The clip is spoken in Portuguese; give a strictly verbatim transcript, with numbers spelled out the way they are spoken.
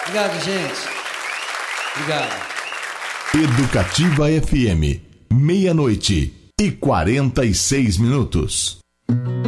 Obrigado, gente. Obrigado. Educativa F M, meia-noite e quarenta e seis minutos.